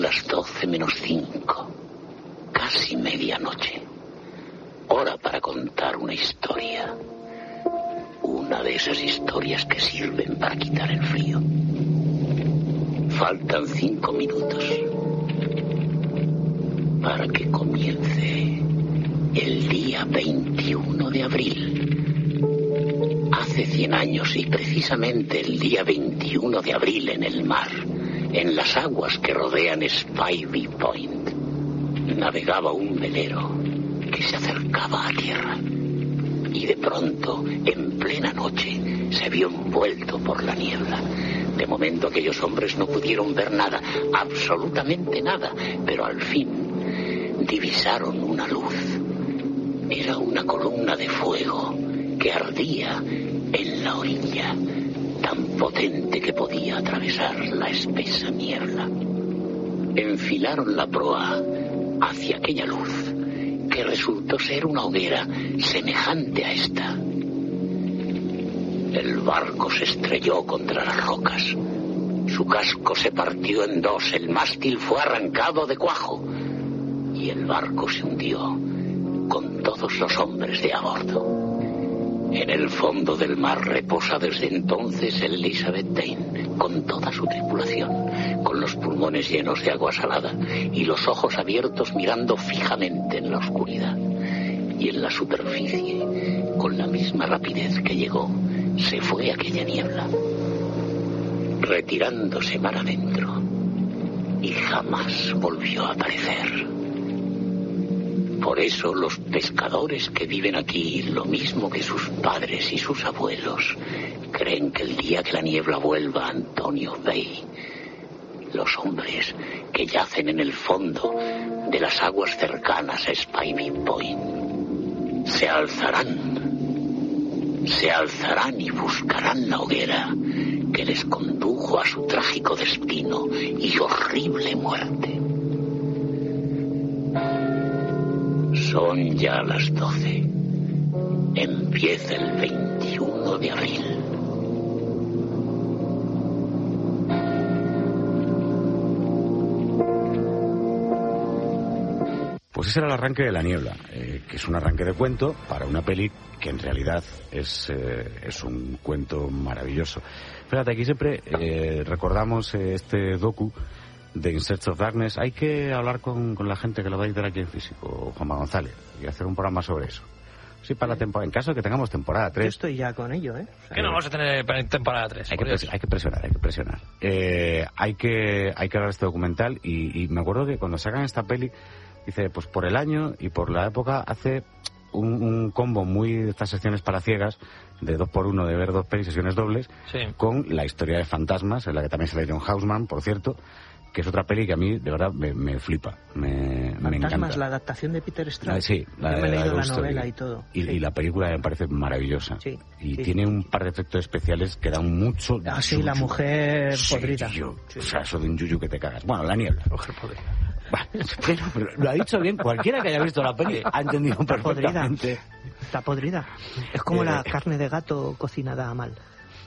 las 12 menos 5, casi medianoche. Hora para contar una historia. Una de esas historias que sirven para quitar el frío. Faltan 5 minutos para que comience el día 21 de abril. Hace 100 años y precisamente el día 21 de abril en el mar, en las aguas que rodean Spivey Point, navegaba un velero que se acercaba a tierra. Y de pronto, en plena noche, se vio envuelto por la niebla. De momento aquellos hombres no pudieron ver nada, absolutamente nada, pero al fin divisaron una luz. Era una columna de fuego que ardía en la orilla, tan potente que podía atravesar la espesa niebla. Enfilaron la proa hacia aquella luz, que resultó ser una hoguera semejante a esta. El barco se estrelló contra las rocas. Su casco se partió en dos, el mástil fue arrancado de cuajo y el barco se hundió con todos los hombres de a bordo. En el fondo del mar reposa desde entonces el Elizabeth Dane, con toda su tripulación, con los pulmones llenos de agua salada y los ojos abiertos mirando fijamente en la oscuridad. Y en la superficie, con la misma rapidez que llegó, se fue aquella niebla, retirándose mar adentro, y jamás volvió a aparecer. Por eso los pescadores que viven aquí, lo mismo que sus padres y sus abuelos, creen que el día que la niebla vuelva a Antonio Bay, los hombres que yacen en el fondo de las aguas cercanas a Spivey Point se alzarán y buscarán la hoguera que les condujo a su trágico destino y horrible muerte. Son ya las 12. Empieza el 21 de abril. Pues ese era el arranque de La Niebla, que es un arranque de cuento para una peli que en realidad es un cuento maravilloso. Fíjate, aquí siempre recordamos este docu de In Search of Darkness. Hay que hablar con la gente que lo va a editar aquí en físico, Juanma González, y hacer un programa sobre eso. Sí, para la temporada, en caso de que tengamos temporada 3. Yo estoy ya con ello, ¿eh? ¿Qué no vamos a tener temporada 3? Hay que presionar. Hay que hablar de este documental y me acuerdo que cuando sacan esta peli, dice, pues por el año y por la época hace un combo muy de estas secciones para ciegas, de 2x1, de ver 2 pelis, sesiones dobles, sí, con la historia de fantasmas, en la que también sale John Houseman, por cierto, que es otra peli que a mí de verdad me flipa, me encanta. La adaptación de Peter Straub. Sí, yo me he leído la novela y todo. Y la película me parece maravillosa. Sí, y tiene un par de efectos especiales que dan mucho. Sí, la mujer podrida. Sí. O sea, eso de un yuyu que te cagas. Bueno, La Niebla. Mujer podrida. Pero lo ha dicho bien, cualquiera que haya visto la peli ha entendido perfectamente. Está podrida. Es como la carne de gato cocinada mal.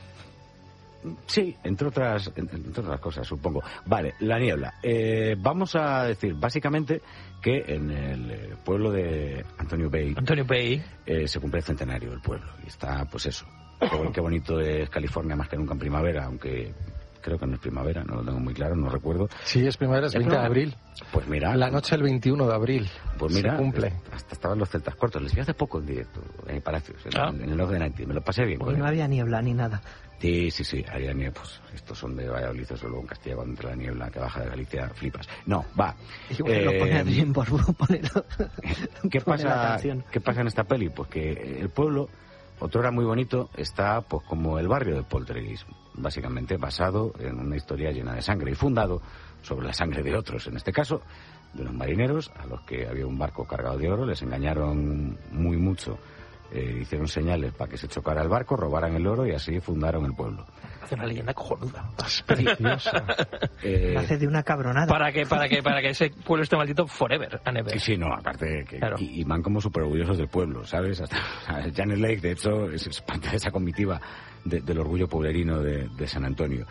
Sí, entre otras cosas, supongo. Vale, La Niebla. Vamos a decir, básicamente, que en el pueblo de Antonio Bay se cumple el centenario del pueblo. Y está, pues eso. Qué bonito es California más que nunca en primavera, aunque creo que no es primavera, no lo tengo muy claro, no recuerdo. Sí, es primavera, es 20 de abril. Pues mira. La noche del 21 de abril. Pues mira, se cumple. Hasta estaban los celtas cortos. Les vi hace poco en directo, en Palacios, en el Love the Night. Me lo pasé bien. Pues no había niebla ni nada. Sí, había niebla. Pues estos son de Valladolid, eso luego en Castilla, cuando entra la niebla que baja de Galicia, flipas. No, va. Igual lo pone Adrián Borbú, ¿Qué pasa en esta peli? Pues que el pueblo, otrora muy bonito, está pues como el barrio de Poltergeist, básicamente basado en una historia llena de sangre y fundado sobre la sangre de otros, en este caso de unos marineros a los que había un barco cargado de oro, les engañaron muy mucho, hicieron señales para que se chocara el barco, robaran el oro y así fundaron el pueblo. Hace una leyenda cojonuda. Es preciosa. Hace de una cabronada. Para que ese pueblo esté maldito forever and ever. Sí, no, aparte que claro. y van como súper orgullosos del pueblo, ¿sabes? Hasta Janet Lake, de hecho, es parte de esa comitiva del orgullo pueblerino de San Antonio.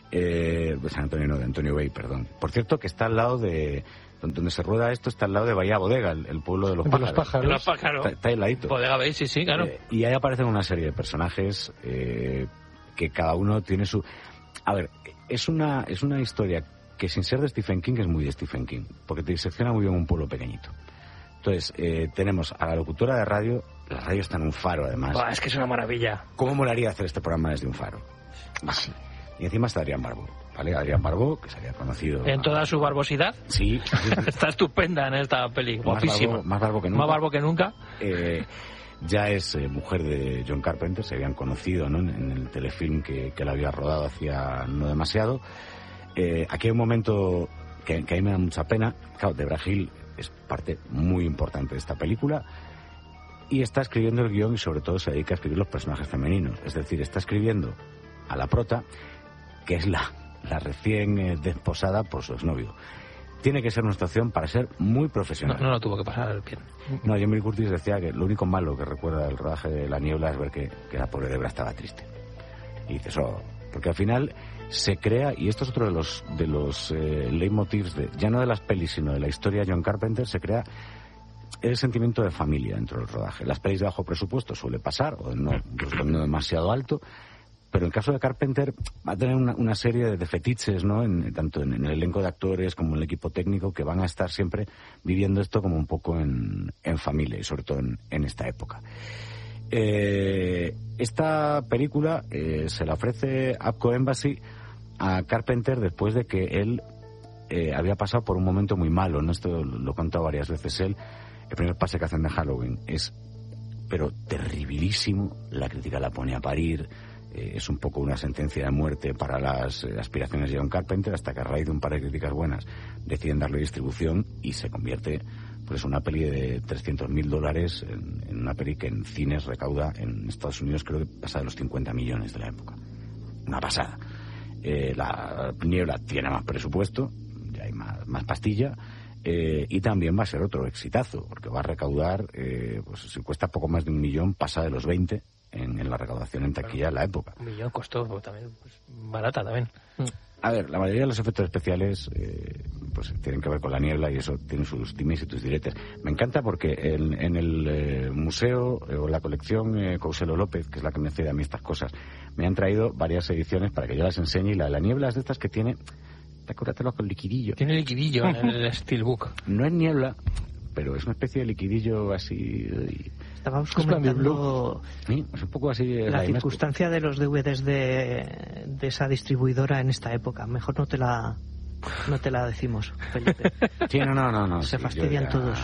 San Antonio no, de Antonio Bay, perdón. Por cierto, que está al lado de... Donde se rueda esto está al lado de Bahía Bodega, el pueblo de los pájaros. Los pájaros. Está ahí ladito. Bodega Bay, sí, claro. Y ahí aparecen una serie de personajes que cada uno tiene su... A ver, es una historia que sin ser de Stephen King es muy de Stephen King, porque te disecciona muy bien un pueblo pequeñito. Entonces, tenemos a la locutora de radio, la radio está en un faro además. Buah, es que es una maravilla. ¿Cómo molaría hacer este programa desde un faro? Sí. Y encima está Adrián Barbó, ¿vale? Adrián Barbó, que se había conocido... En toda su barbosidad. Sí. Está estupenda en esta peli, guapísima. Más barbo que nunca. Más barbo que nunca. Ya es mujer de John Carpenter, se habían conocido, ¿no? En el telefilm que la había rodado hacía no demasiado. Aquí hay un momento que a mí me da mucha pena. Claro, Debra Hill es parte muy importante de esta película y está escribiendo el guión y sobre todo se dedica a escribir los personajes femeninos. Es decir, está escribiendo a la prota, que es la recién desposada por su exnovio. Tiene que ser una situación para ser muy profesional. No tuvo que pasar bien. No, Jamie Lee Curtis decía que lo único malo que recuerda del rodaje de La Niebla es ver que la pobre Debra estaba triste. Y dices, porque al final se crea, y esto es otro de los leitmotivs, ya no de las pelis, sino de la historia de John Carpenter, se crea el sentimiento de familia dentro del rodaje. Las pelis de bajo presupuesto suele pasar, o no demasiado alto, pero en el caso de Carpenter va a tener una serie de fetiches, ¿no? Tanto en el elenco de actores como en el equipo técnico, que van a estar siempre viviendo esto como un poco en familia, y sobre todo en esta época. Esta película se la ofrece Apco Embassy a Carpenter después de que él había pasado por un momento muy malo, ¿no? Esto lo he contado varias veces él. El primer pase que hacen de Halloween es pero terribilísimo, la crítica la pone a parir, es un poco una sentencia de muerte para las aspiraciones de John Carpenter, hasta que a raíz de un par de críticas buenas deciden darle distribución y se convierte pues una peli de $300.000 en una peli que en cines recauda en Estados Unidos, creo que pasa de los 50 millones de la época. Una pasada. La Niebla tiene más presupuesto, ya hay más pastilla, y también va a ser otro exitazo, porque va a recaudar, pues si cuesta poco más de 1 millón, pasa de los 20 en la recaudación en taquilla de la época. 1 millón costó también, pues, barata también. A ver, la mayoría de los efectos especiales pues tienen que ver con La Niebla y eso tiene sus dimes y tus diretes. Me encanta porque en el museo o la colección Couselo López, que es la que me cede a mí estas cosas, me han traído varias ediciones para que yo las enseñe, y la de La Niebla es de estas que tiene, acuérdate, con liquidillo. Tiene liquidillo en el Steelbook. No es niebla, pero es una especie de liquidillo así. Estábamos comentando sí, es un poco así la circunstancia de los DVDs de esa distribuidora en esta época. Mejor no te la decimos, Felipe. Sí, no. Se fastidian todos.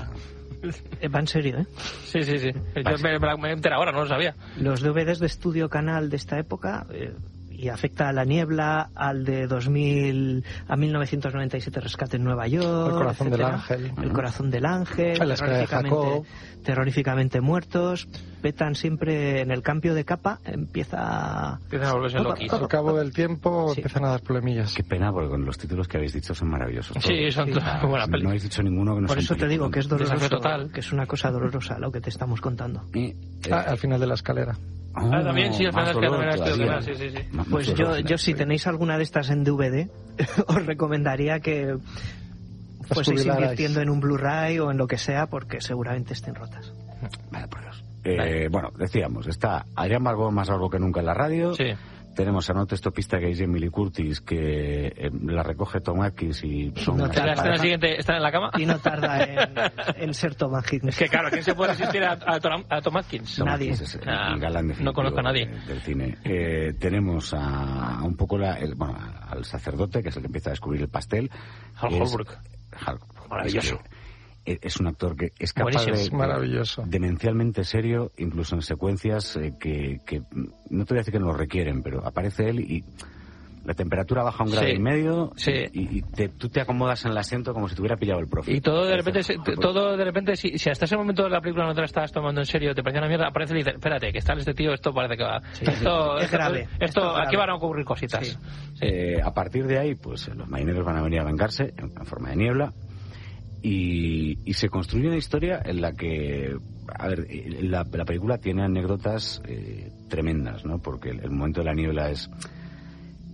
Va en serio, ¿eh? Sí. Yo me entero ahora, no lo sabía. Los DVDs de Estudio Canal de esta época... y afecta a La Niebla, al de 2000 a 1997 Rescate en Nueva York, El Corazón etcétera. del Ángel, El Corazón del Ángel, La Escala de Jacob, terroríficamente muertos, petan siempre en el cambio de capa, empiezan a volverse loquis. Al cabo del tiempo Sí. empiezan a dar problemillas. Qué pena, porque con los títulos que habéis dicho son maravillosos. Sí, son buena peli. No habéis dicho ninguno que no Por sea eso un te digo que es doloroso, Desafío total. que es una cosa dolorosa lo que te estamos contando. Al final de la escalera. También sí, al final más es que dolor también estoy todavía. sí. Más Pues dolor yo si tenéis alguna de estas en DVD, os recomendaría que fueseis jubilarais. invirtiendo en un Blu-ray o en lo que sea, porque seguramente estén rotas. Vale, por Dios. Bueno, decíamos, está Adrián Barbó más barbo que nunca en la radio. Sí. Tenemos a Note Estopista, que es Jamie Lee Curtis, que la recoge Tom Atkins y son... No En la escena siguiente están en la cama. Y no tarda en ser Tom Atkins. Es que claro, ¿quién se puede resistir a Tom Atkins? Tom Nadie. Atkins es el galán definitivo No conozco a nadie. del cine. Tenemos a un poco al sacerdote, que es el que empieza a descubrir el pastel. Hal Holbrook. Maravilloso. Es un actor que es capaz Buenísimo. Maravilloso. demencialmente serio, incluso en secuencias que no te voy a decir que no lo requieren, pero aparece él y la temperatura baja 1,5 grados Sí. y tú te acomodas en el asiento como si te hubiera pillado el profe. Y todo de repente, si hasta ese momento de la película no te la estabas tomando en serio, te parecía una mierda, aparece y dice, espérate, que está este tío, esto parece que va. Es grave. Esto aquí grave. van a ocurrir cositas. Sí. A partir de ahí, pues los marineros van a venir a vengarse en forma de niebla. Y se construye una historia en la que, a ver, la película tiene anécdotas tremendas, ¿no? Porque el momento de la niebla es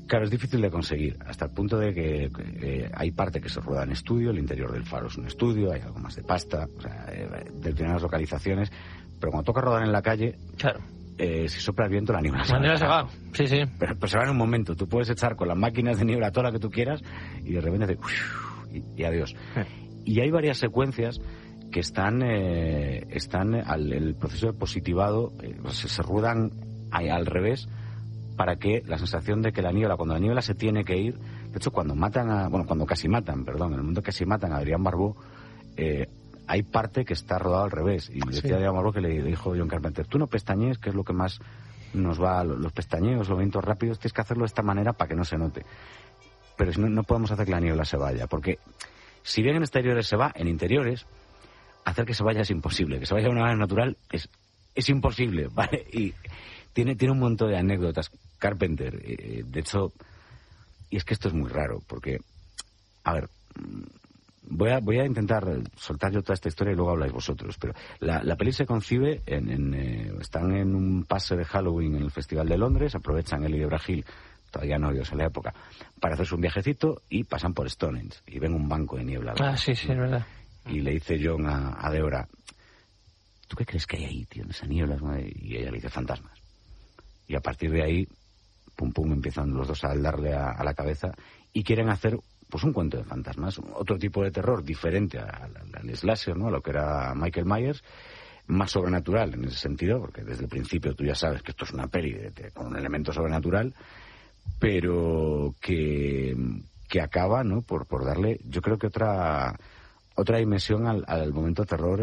Claro, es difícil de conseguir, hasta el punto de que hay parte que se rueda en estudio, el interior del faro es un estudio, hay algo más de pasta, o sea, determinadas localizaciones, pero cuando toca rodar en la calle, claro, si sopla el viento la niebla se va. Sí, sí. Pero se va en un momento, tú puedes echar con las máquinas de niebla toda la que tú quieras y de repente hace y adiós. Y hay varias secuencias que están el proceso de positivado, se ruedan al revés, para que la sensación de que cuando la niebla se tiene que ir, de hecho cuando casi matan, en el momento que casi matan a Adrián Barbeau, hay parte que está rodado al revés, y decía Adrián Barbeau que le dijo John Carpenter, tú no pestañees, que es lo que más nos va, los pestañeos, los movimientos rápidos, tienes que hacerlo de esta manera para que no se note, pero si no podemos hacer que la niebla se vaya, porque si bien en exteriores se va, en interiores hacer que se vaya es imposible, que se vaya de una manera natural es imposible, ¿vale? Y tiene un montón de anécdotas Carpenter, de hecho, y es que esto es muy raro, porque, a ver, voy a intentar soltar yo toda esta historia y luego habláis vosotros, pero la peli se concibe están en un pase de Halloween en el Festival de Londres, aprovechan el Deborah Hill, todavía novios en la época, para hacerse un viajecito y pasan por Stonehenge y ven un banco de niebla. Sí, es verdad. Y le dice John a Deborah, ¿tú qué crees que hay ahí, tío, en esa niebla? Y ella le dice, fantasmas. Y a partir de ahí, pum pum, empiezan los dos a darle a la cabeza y quieren hacer pues un cuento de fantasmas, otro tipo de terror diferente al slasher, ¿no? A lo que era Michael Myers, más sobrenatural en ese sentido, porque desde el principio tú ya sabes que esto es una peli con un elemento sobrenatural, pero que acaba, ¿no? Por darle, yo creo que otra dimensión al momento de terror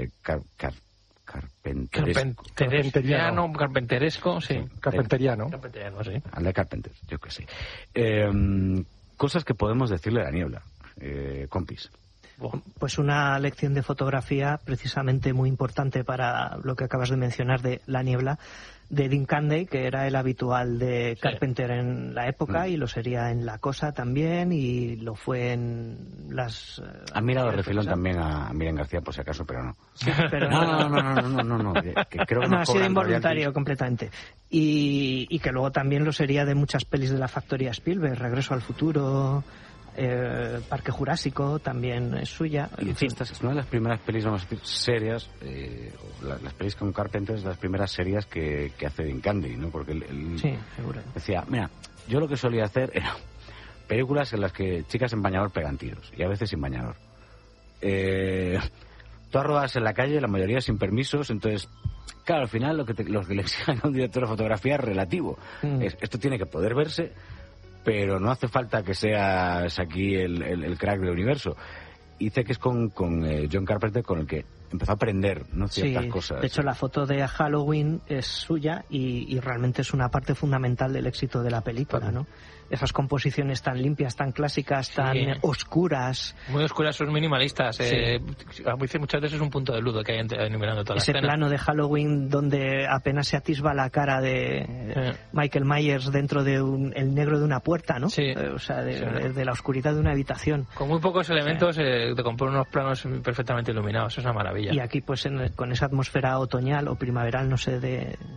carpenteresco, sí. Carpenteriano, sí. Al de Carpenter, yo qué sé. Cosas que podemos decirle a la niebla, compis. Pues una lección de fotografía precisamente muy importante para lo que acabas de mencionar de La niebla, de Dean Canday, que era el habitual de Carpenter en la época y lo sería en La cosa también, y lo fue en las... Han mirado de refilón también a Miriam García por si acaso, pero no. Sí, pero no. Que creo que no ha sido involuntario completamente. Y que luego también lo sería de muchas pelis de la factoría Spielberg, Regreso al futuro... Parque Jurásico también es suya. Y en fin, esta es una de las primeras pelis, vamos a decir, serias, las pelis con Carpenter es las primeras serias que hace Dean Canday, ¿no? Porque él sí, seguro. Decía, mira, yo lo que solía hacer era películas en las que chicas en bañador pegan tiros, y a veces sin bañador. Todas rodadas en la calle, la mayoría sin permisos, entonces... Claro, al final lo que le exigen a un director de fotografía es relativo. Esto tiene que poder verse, pero no hace falta que seas aquí el crack del universo. Y dice que es con John Carpenter con el que empezó a aprender, ¿no? Ciertas cosas. De hecho, la foto de Halloween es suya y realmente es una parte fundamental del éxito de la película, ¿no? Esas composiciones tan limpias, tan clásicas, tan oscuras. Muy oscuras, son minimalistas. Muchas veces es un punto de ludo que hay enumerando toda la escena. Ese plano de Halloween donde apenas se atisba la cara de Michael Myers dentro de el negro de una puerta, ¿no? Sí. O sea, de la oscuridad de una habitación. Con muy pocos elementos te compone unos planos perfectamente iluminados. Es una maravilla. Y aquí, pues, con esa atmósfera otoñal o primaveral, no sé,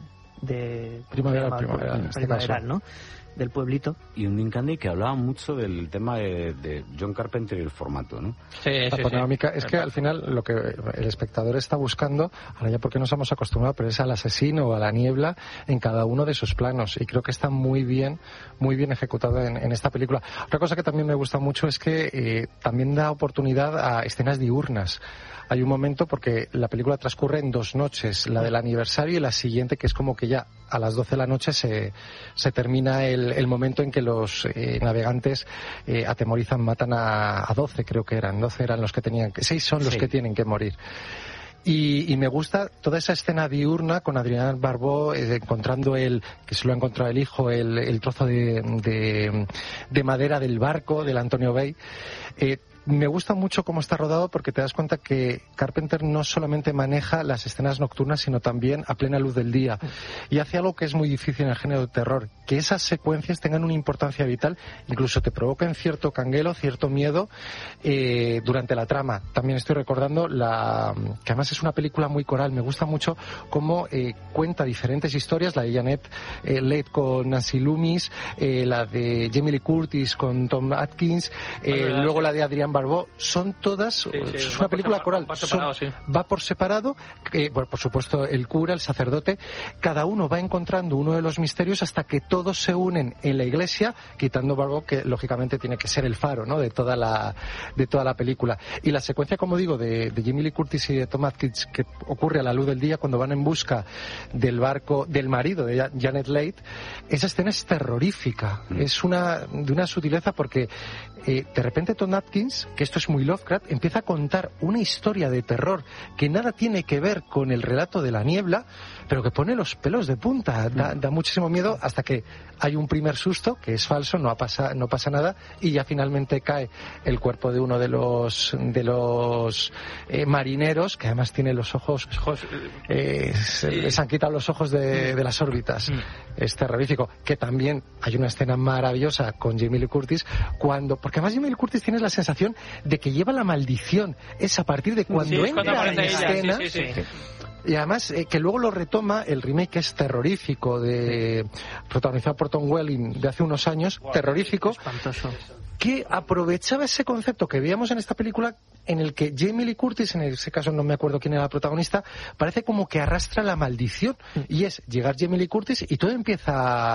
primaveral, ¿no? Del pueblito. Y un Dean Canday que hablaba mucho del tema de John Carpenter y el formato, ¿no? La panorámica. Es que al final lo que el espectador está buscando, ahora ya porque nos hemos acostumbrado, pero es al asesino o a la niebla en cada uno de sus planos, y creo que está muy bien ejecutado en esta película. Otra cosa que también me gusta mucho es que también da oportunidad a escenas diurnas. Hay un momento, porque la película transcurre en 2 noches, la del aniversario y la siguiente, que es como que ya a las 12 de la noche se termina el momento en que los navegantes atemorizan, matan a 12, creo que eran. 12 eran los que tenían que... 6 son los que tienen que morir. Y me gusta toda esa escena diurna con Adrián Barbeau encontrando que se lo ha encontrado el hijo, el trozo de madera del barco del Antonio Bay. Me gusta mucho cómo está rodado porque te das cuenta que Carpenter no solamente maneja las escenas nocturnas, sino también a plena luz del día. Y hace algo que es muy difícil en el género de terror, que esas secuencias tengan una importancia vital, incluso te provoquen cierto canguelo, cierto miedo durante la trama. También estoy recordando que además es una película muy coral. Me gusta mucho cómo cuenta diferentes historias, la de Janet Leigh con Nancy Loomis, la de Jamie Lee Curtis con Tom Atkins, luego la de Adrienne Barbeau. Son todas, es una película coral. Va por separado, bueno, por supuesto el cura, el sacerdote, cada uno va encontrando uno de los misterios hasta que todos se unen en la iglesia, quitando Barbeau, que lógicamente tiene que ser el faro, ¿no?, de toda la película. Y la secuencia, como digo, de Jamie Lee Curtis y de Tom Atkins, que ocurre a la luz del día cuando van en busca del barco del marido de Janet Leigh, esa escena es terrorífica. Es de una sutileza porque de repente Tom Atkins, que esto es muy Lovecraft, empieza a contar una historia de terror que nada tiene que ver con el relato de la niebla, pero que pone los pelos de punta. Da muchísimo miedo hasta que hay un primer susto, que es falso, no pasa nada, y ya finalmente cae el cuerpo de uno de los marineros, que además tiene los ojos, les han quitado los ojos de las órbitas. Es terrorífico. Que también hay una escena maravillosa con Jamie Lee Curtis, porque además Jamie Lee Curtis tiene la sensación de que lleva la maldición. Es a partir de cuando entra en escena. Y además que luego lo retoma el remake, que es terrorífico, protagonizado por Tom Welling, de hace unos años. Terrorífico. Espantoso. Que aprovechaba ese concepto que veíamos en esta película, en el que Jamie Lee Curtis, en ese caso no me acuerdo quién era la protagonista, parece como que arrastra la maldición. Y es llegar Jamie Lee Curtis y todo empieza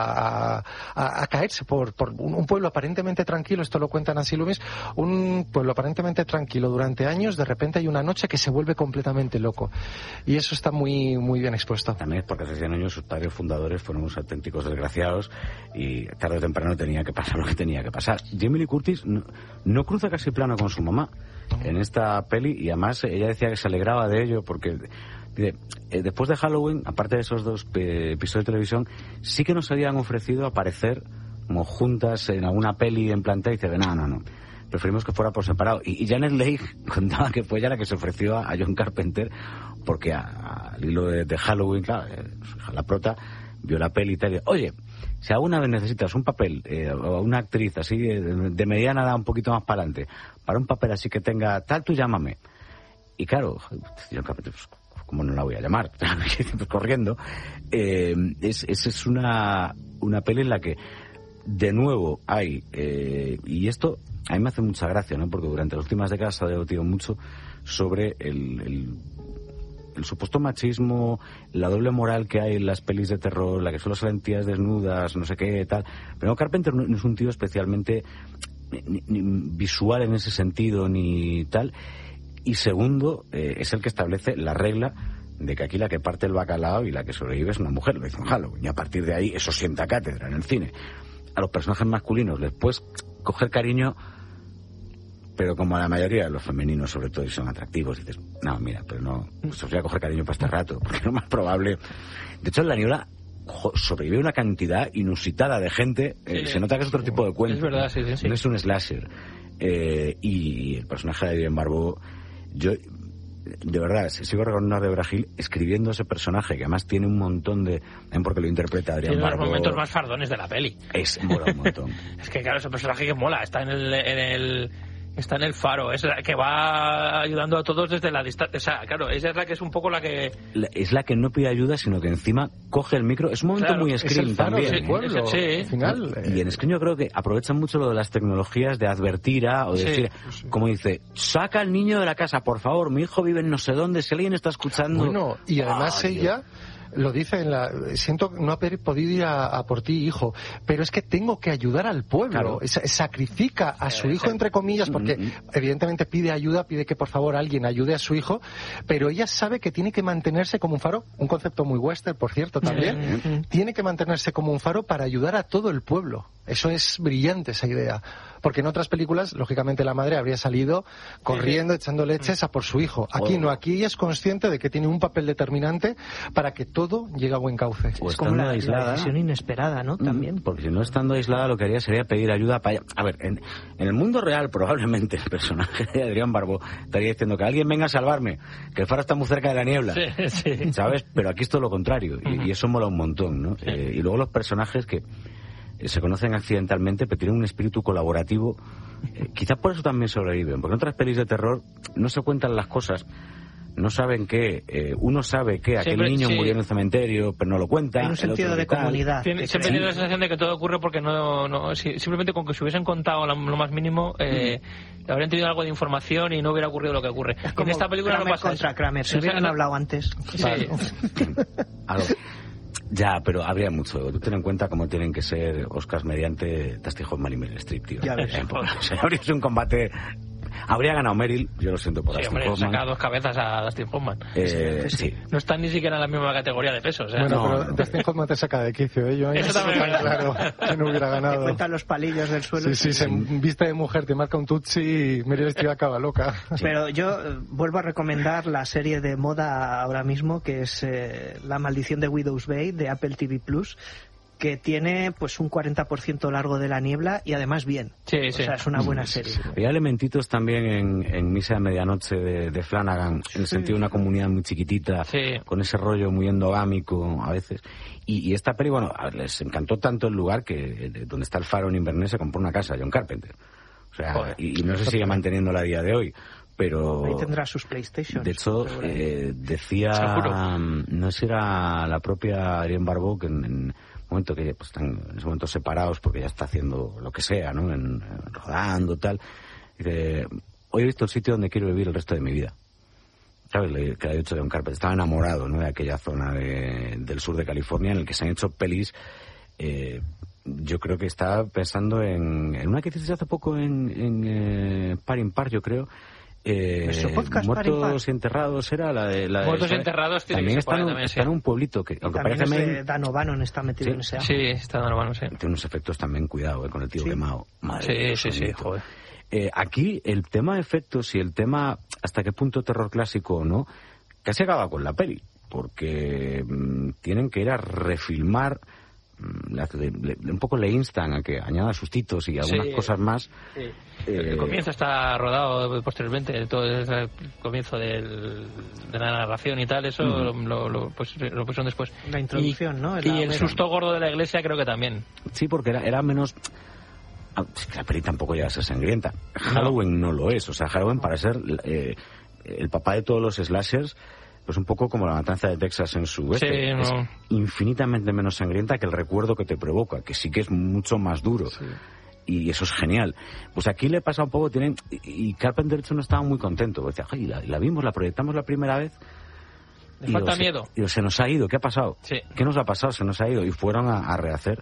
a caerse por un pueblo aparentemente tranquilo. Esto lo cuenta Nancy Loomis. Un pueblo aparentemente tranquilo durante años, de repente hay una noche que se vuelve completamente loco. Y eso está muy, muy bien expuesto. También es porque hace 100 años sus padres fundadores fueron unos auténticos desgraciados y tarde o temprano tenía que pasar lo que tenía que pasar. Jamie Lee Curtis no cruza casi plano con su mamá en esta peli, y además ella decía que se alegraba de ello porque después de Halloween, aparte de esos 2 episodios de televisión, sí que nos habían ofrecido aparecer como juntas en alguna peli en plantilla, y dice, no, preferimos que fuera por separado. Y Janet Leigh contaba que fue ella la que se ofreció a John Carpenter porque al hilo de Halloween, claro, la prota vio la peli y tal, y oye, si alguna vez necesitas un papel o una actriz así de mediana edad un poquito más para adelante, para un papel así que tenga tal, tú llámame. Y claro, John Carpenter, pues, ¿cómo no la voy a llamar? Pues corriendo. Es una peli en la que de nuevo hay, y esto a mí me hace mucha gracia, ¿no?, porque durante las últimas décadas se ha debatido mucho sobre el supuesto machismo, la doble moral que hay en las pelis de terror, la que solo salen tías desnudas, no sé qué, tal. Pero Carpenter no es un tío especialmente ni visual en ese sentido, ni tal. Y segundo, es el que establece la regla de que aquí la que parte el bacalao y la que sobrevive es una mujer, lo hizo en Halloween. Y a partir de ahí eso sienta cátedra en el cine. A los personajes masculinos les puedes coger cariño, pero como a la mayoría de los femeninos, sobre todo, y son atractivos, dices, no, mira, pero no, os voy a coger cariño para este rato, porque es lo más probable. De hecho, en La Niebla sobrevive una cantidad inusitada de gente, se nota que es otro tipo de cuento. Es verdad, sí. No es un slasher. Y el personaje de Adrienne Barbeau, yo, de verdad, sigo recordando a Deborah Hill escribiendo ese personaje, que además tiene un montón de... porque lo interpreta Adrienne Barbeau. Tiene los momentos más fardones de la peli. Mola un montón. Es que, claro, ese personaje que mola, está está en el faro, es la que va ayudando a todos desde la distancia. O sea, claro, esa es la que es un poco la que... Es la que no pide ayuda, sino que encima coge el micro. Es un momento muy Scream también. Del pueblo, al final. Y en Scream yo creo que aprovechan mucho lo de las tecnologías de advertir o de decir, como dice, saca al niño de la casa, por favor, mi hijo vive en no sé dónde, si alguien está escuchando... Bueno, y además ella... Lo dice siento no haber podido ir a por ti, hijo, pero es que tengo que ayudar al pueblo. Claro. Sacrifica a su hijo, entre comillas, porque evidentemente pide ayuda, pide que por favor alguien ayude a su hijo, pero ella sabe que tiene que mantenerse como un faro, un concepto muy western, por cierto, también. Tiene que mantenerse como un faro para ayudar a todo el pueblo. Eso es brillante, esa idea. Porque en otras películas, lógicamente, la madre habría salido corriendo, echando leches a por su hijo. Aquí no, aquí ella es consciente de que tiene un papel determinante para que todo llegue a buen cauce. Es como la decisión inesperada, ¿no? También. Porque si no estando aislada, lo que haría sería pedir ayuda para... A ver, en el mundo real, probablemente el personaje de Adrián Barbeau estaría diciendo que alguien venga a salvarme, que el faro está muy cerca de la niebla. Sí. ¿Sabes? Pero aquí es todo lo contrario. Y eso mola un montón, ¿no? Y luego los personajes que se conocen accidentalmente, pero tienen un espíritu colaborativo. Quizás por eso también sobreviven, porque en otras pelis de terror no se cuentan las cosas, no saben qué, uno sabe que aquel niño murió en el cementerio, pero no lo cuenta. Hay un sentido de comunidad. Siempre tiene la sensación de que todo ocurre porque simplemente con que se hubiesen contado lo más mínimo, habrían tenido algo de información y no hubiera ocurrido lo que ocurre. En esta película Kramer no pasa contra eso. Kramer, se hubieran hablado antes. Ya, pero habría mucho. Tú ten en cuenta cómo tienen que ser Oscars mediante Dustin Hoffman y Meryl Streep, tío. Ya ves. Habría sido un combate... Habría ganado Meryl, yo lo siento por Dustin Hoffman. Saca 2 cabezas a Dustin Hoffman. Sí. No están ni siquiera en la misma categoría de pesos. Bueno, pero Dustin Hoffman te saca de quicio, ¿eh? Yo eso también es claro que no hubiera ganado. Te cuentan los palillos del suelo. Sí, se viste de mujer, te marca un tutsi y Meryl Streep acaba loca. Pero yo vuelvo a recomendar la serie de moda ahora mismo, que es La maldición de Widow's Bay, de Apple TV+, que tiene pues un 40% largo de La niebla y además bien. O sea, es una buena serie. Había elementitos también en Misa de Medianoche de Flanagan, en el sentido de una comunidad muy chiquitita, con ese rollo muy endogámico a veces. Y esta peli, bueno, les encantó tanto el lugar que donde está el faro en Inverness se compró una casa, John Carpenter. O sea, y no se sigue manteniénda a día de hoy. Pero ahí tendrá sus PlayStation. De hecho, decía, no sé si era la propia Adrián Barbeau, que en momento que pues, están en ese momento separados porque ya está haciendo lo que sea, ¿no? Rodando, tal. Dice, hoy he visto el sitio donde quiero vivir el resto de mi vida. ¿Sabes? Que ha dicho John Carpenter. Estaba enamorado, ¿no? De aquella zona del sur de California en el que se han hecho pelis. Yo creo que está pensando en una que hiciste hace poco en Par Impar, yo creo. Muertos y enterrados era la de Muertos y enterrados también está en un pueblito que aunque también parece Dan O'Bannon está metido en ese sí, está Dan O'Bannon, tiene unos efectos también, cuidado, con el tío quemado. Madre sí, joder. Aquí el tema de efectos y el tema hasta qué punto terror clásico o no casi acaba con la peli, porque tienen que ir a refilmar, un poco le instan a que añada sustitos y algunas cosas más. El comienzo está rodado posteriormente, todo el comienzo de la narración y tal, eso lo pusieron después. La introducción, ¿no? Y el susto gordo de la iglesia creo que también. Sí, porque era menos... La peli tampoco llega a ser sangrienta. Halloween no lo es, o sea, Halloween para ser el papá de todos los slashers, pues un poco como La matanza de Texas en su oeste. Es infinitamente menos sangrienta que el recuerdo que te provoca, que sí que es mucho más duro. Sí. Y eso es genial. Pues aquí le pasa un poco, y Carpenter de hecho no estaba muy contento. Decía, ay, la vimos, la proyectamos la primera vez. Le falta miedo. Y se nos ha ido, ¿qué ha pasado? Sí. ¿Qué nos ha pasado? Se nos ha ido. Y fueron a rehacer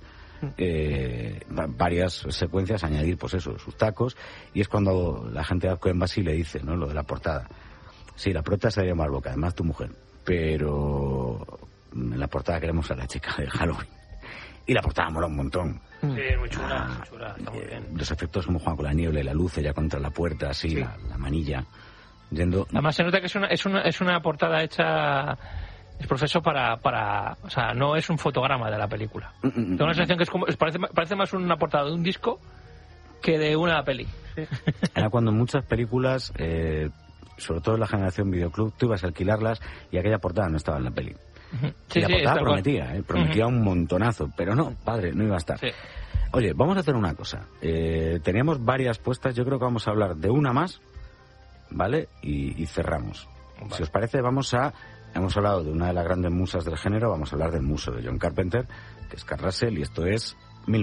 varias secuencias, añadir pues eso, sus tacos, y es cuando la gente de Coen Bassi le dice, ¿no? Lo de la portada. Sí, la portada sería más boca, además tu mujer, pero en la portada queremos a la chica de Halloween. Y la portada mola un montón. Sí, muy chula, está muy bien. Los efectos como juegan con la niebla y la luz ya contra la puerta, así, la manilla. Yendo... Además se nota que es una portada hecha... Es profeso para... O sea, no es un fotograma de la película. Tengo una sensación que es como... Parece más una portada de un disco que de una peli. Era cuando en muchas películas... sobre todo en la generación videoclub, tú ibas a alquilarlas y aquella portada no estaba en la peli. Sí, y la portada prometía un montonazo, pero no, padre, no iba a estar. Sí. Oye, vamos a hacer una cosa. Teníamos varias puestas, yo creo que vamos a hablar de una más, ¿vale? Y cerramos. Vale. Si os parece, hemos hablado de una de las grandes musas del género, vamos a hablar del muso de John Carpenter, que es Kurt Russell, y esto es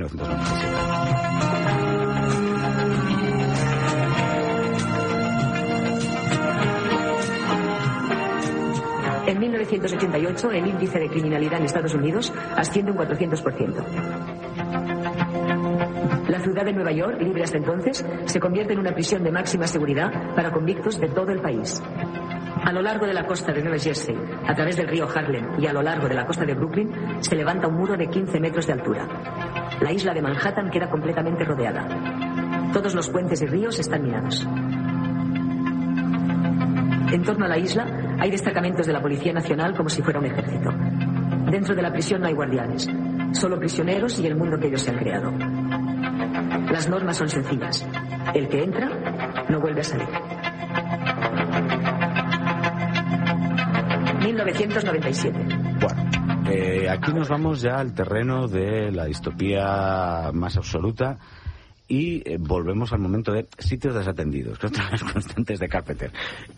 1997. En 1988, el índice de criminalidad en Estados Unidos asciende un 400%. La ciudad de Nueva York, libre hasta entonces, se convierte en una prisión de máxima seguridad para convictos de todo el país. A lo largo de la costa de Nueva Jersey, a través del río Harlem y a lo largo de la costa de Brooklyn, se levanta un muro de 15 metros de altura. La isla de Manhattan queda completamente rodeada. Todos los puentes y ríos están minados. En torno a la isla hay destacamentos de la Policía Nacional como si fuera un ejército. Dentro de la prisión no hay guardianes, solo prisioneros y el mundo que ellos se han creado. Las normas son sencillas. El que entra no vuelve a salir. 1997. Bueno, aquí nos vamos ya al terreno de la distopía más absoluta. Y volvemos al momento de sitios desatendidos, que otra vez constantes de Carpenter.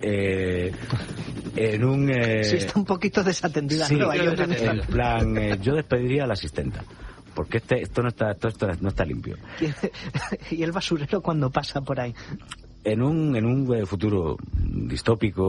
En un... Sí, está un poquito desatendida. Sí, Nueva York. En plan, yo despediría al asistenta, porque esto no está limpio. Y el basurero cuando pasa por ahí. En un futuro distópico